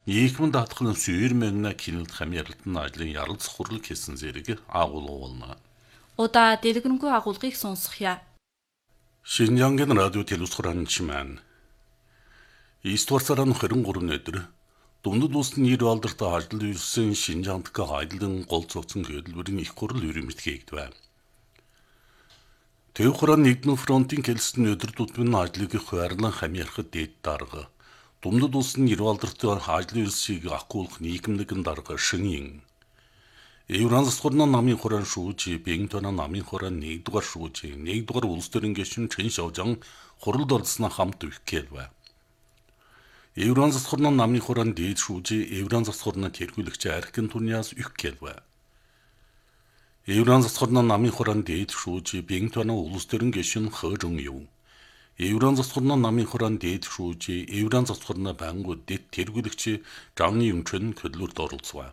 нийгмийн даатгалын сүйрмэгнэ кинэлд хамьяалтын ажлын яралц хурлаг хийсэн зэрэг агуулгуулна. Удаа дэлгэрэнгүй агуулгыг сонсохъя. Шинжангийн радио телевизхоранч маань. 9 дугаар сарын 23 өдөр Дундад улсын нэр алдарт ажил үйлсэн Шинжаанд айлын гол цогцон хөдөлмөрийн их хурл үрэмтгээгдэв. Тэв хуран нэгдмэл фронтын хэлсэн өдөр тутмын ажлыг хуваарлан хамьяарахад дээд дарга. Дундад улсын нэр алдарт ажил үйлсийг ахгуулах нийгэмлэгэн дарга шинийн. Евран засгорны намын хуран шүүж, Бэнгтона намын хуран 1 дугаар шүүж, 1 дугаар улс төрийн гишүүн Чин Шавжан хуралд орсноо хамт үхгээлвэ. Евран засгорны намын хуран дээд шүүж, Евран засгорны тэргүүлэгч Архин Туниас үхгээлвэ. Евран засгорны намын хуран дээд шүүж, Бэнгтона улс төрийн гишүүн Хожон юу. Евран засгорны намын хуран дээд шүүж, Евран засгорны бангууд дэд тэргүүлэгч Жан Юмчэн хөдлөлд оролцвэ.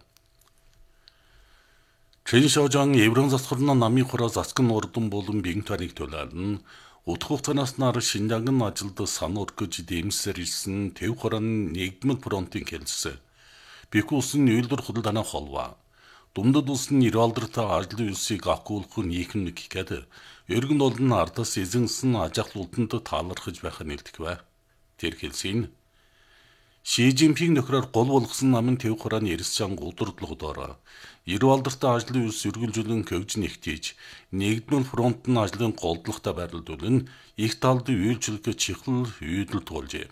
Чин Шавжан Евран засгорны намын хураа засгын урдан болон Бэнгтоныг төлөөлн удах хугацаанаас нар Шинжангийн ажилд санаа өргөж дэмсээр ирсэн Тэв хуран нэгдмэл фронтын хэлсэн. Бэх улсын үйлдвэр худалдааны холва. Дундад улсын нэр алдарт ажлын үйлсийг ахгуулах нийгэмлэг гэхэд өргөн олон ардаас эзэнсэн ажиглалтанд таалархаж байх нэлтгэв. Тэр хэлсэн. Ши Жинпинг нөхрөөр гол болгосон намын Тэв хураны эрс чанга удирдлагуудаар 90 алдартай ажлын үйлс үргэлжлэн хөгж нэгтээж нэгдмэл фронтын ажлын голдлогтой байрлуулан их талд үйлчлэг чихэл үйдэл туулжээ.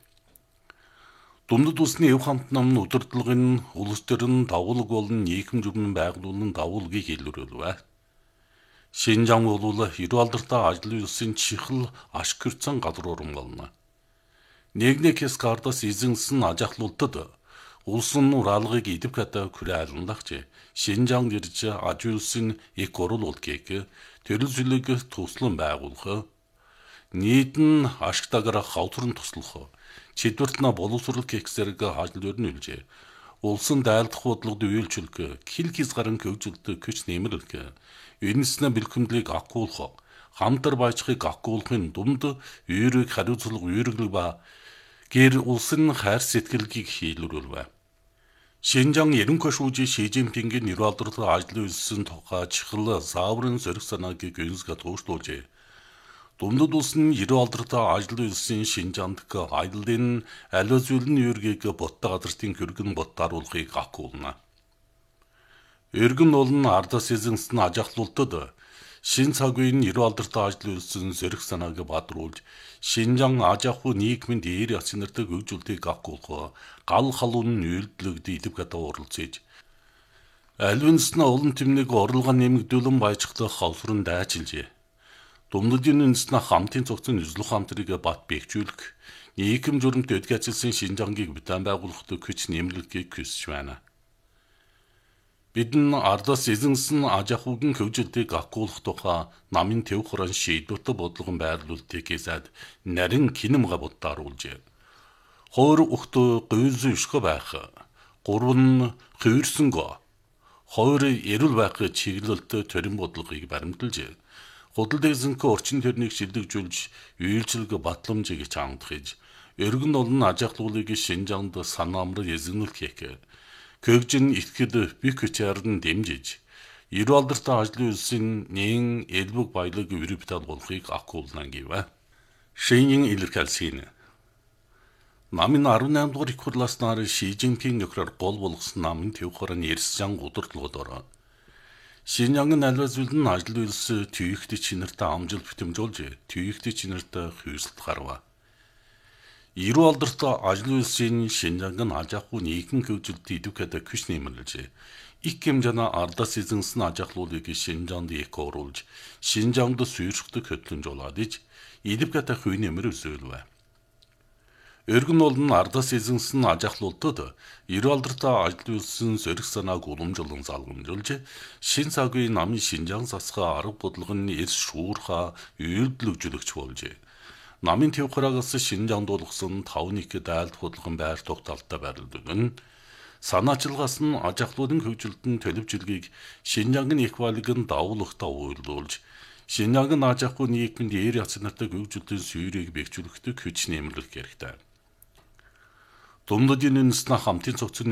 Дундад улсны эв хамт намын удирдлагын улс төрийн давуулаг болон нийгэм журмын байгууллагын давуулгыг илрүүлвэ. Шинжаан бол 90 алдартай ажлын үйлсийн чихэл ашгирцсан газар урамгална. Нэгнэ хэс гардас эзэнсэн ажиглалтад улсын уралгыг идэх ката күрээлэнлахч Шинжаан ирж ажуулсан их оруулалтыг төрөлжлөг туслан байгуулах нийтэн ашигтаагаараа хавтран туслах чидвэртнэ боловсрол гэхсэрэг ажил өрн үлжээ. Улсын дайлдах бодлогод үйлчлэг хил хис гарын хөгжилт көч нэмэрлэг энэснэ бэлхэмдлийг ахгуулах хамтар байцхыг ахгуулахын дунд үйрэг хариуцлага үйрэглэг ба гэр улсын хайр сэтгэлгийг хийлрүүлвэ. Шинжаан ерөнхий шүүж Ши Жинпингийн нэр алдарт ажлын үйлсэн тухай чихэл зааврын зориг санааг гүнзгий туушруулжээ. Дундад улсын 90 алдарт ажлын үйлсэн Шинжаанд айлын аливаа зүйлийн үүргийг боттой газартын хөргөн боттааруулахыг ахгуулна. Өргөн олон ардаас эзэнсэн ажиглалтад шин цагийн 90 алдарт ажлын үйлсэн зориг санааг бадруулж Шинжаан ажиахуй нийгмийн дээр ачнартай хөгжүүлтийг ахгуулах гал халуун үйлдэлд идэх ката оролцож альвинснаа олон тэмнийг орлогоо нэмэгдүүлэн байжхдах хавсран дайчилжээ. Дундадын үндэснээ хамтын цогцон үзлэх хамтрыг бат бэхжүүлэх нийгэм журамт өдгөө ажилласан Шинжаангийг битэн байгуулахад хүч нэмэрлэхийг хүсэж байна. Бидэн ардаас эзэнсэн ажиахуйн хөгжилтийг ахгуулах тухай намын Тэв хуран шийдвэртэй бодлогон байрлуулалтыг хийсад нарийн кинемга боттааруулжээ. Хоор өгтөө гуйлзын өшгө байх. 3 хувирсанго. Хоор эрүүл байх чиглэлтэй төрийн бодлогыг баримталжээ. Худалдаа эзэнхүү орчин төрнийг шилжүүлж үйлчлэг батламжийг чангадахж өргөн олон ажиглуулыг Шинжаанд санаамар эзэгнэл хийх. Көгжин итгэд бих хүчээр дэмжиж 90 алдартай ажлын үйлсийн нэн элбэг баялаг үриптал болохыг ахгуулна гэвэ. Шинийн илэрхийлсэн. Намын 18 дугаар их хурлаас нар Ши Жинпинг нөхрөөр гол болгосон намын Тэв хураны эрс чанга удирдлагуудаар Шинжаангийн аливаа зүйлэн ажил үйлс түйхтэй чинартай амжилт битэмжүүлж түйхтэй чинартай хүйсэлт гарва. 90 алдарт ажлын үйлсийн Шинжаангийн ажиахуй нийгэм хөгжилт идэх ката күч нэмэрлжээ. Их хэмжээний ардаас эзэнсэн ажиглуулыг Шинжаанд их оруулж Шинжаанд сүйрхдэг хөтлөмж болоод иж идэх ката хүй нэмэр өсөөлвэ. Өргөн олон ардаас эзэнсэн ажиглалтад 90 алдарт ажлын үйлсийн зориг санааг уламжлан залгамжуулж шин цагийн намын Шинжаан засгаа арга бодлогын эрс шуурхаа үйлдэлжүүлэгч болжээ. Намын Тэв хураагаас Шинжаанд болгосон 5-1 дайлдах бодлогон байр тогтоолтой байрлуулан санаачилгаас нь ажиглуулын хөгжилтөнд төлөвжилгийг Шинжаангийн их байлыгын давуулахтаа уйлуулж Шинжаангийн ажиахуй нийгмийн дээр ячнартай хөгжилтийн сүйрийг бэхжүүлэхдээ хүч нэмэрлэх хэрэгтэй. Дундадын үндэснээ хамтын цогцны